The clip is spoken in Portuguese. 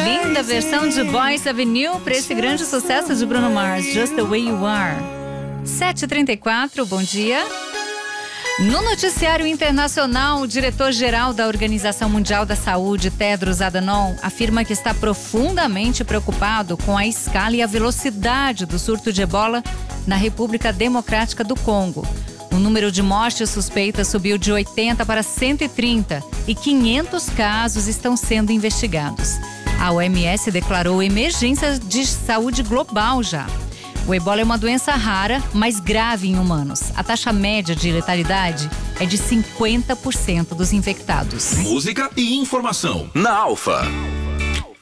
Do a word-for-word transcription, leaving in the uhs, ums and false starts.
Linda versão de Boys Avenue para esse grande sucesso de Bruno Mars, Just the Way You Are. sete e trinta e quatro, bom dia. No noticiário internacional, o diretor-geral da Organização Mundial da Saúde, Tedros Adhanom, afirma que está profundamente preocupado com a escala e a velocidade do surto de ebola na República Democrática do Congo. O número de mortes suspeitas subiu de oitenta para cento e trinta e quinhentos casos estão sendo investigados. A O M S declarou emergência de saúde global já. O ebola é uma doença rara, mas grave em humanos. A taxa média de letalidade é de cinquenta por cento dos infectados. Música e informação na Alfa.